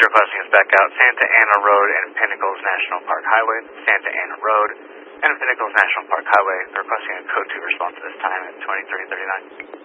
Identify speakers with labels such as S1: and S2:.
S1: requesting us back out Santa Ana Road and Pinnacles National Park Highway. Santa Ana Road and Pinnacles National Park Highway. Requesting a code 2 response at this time at 2339.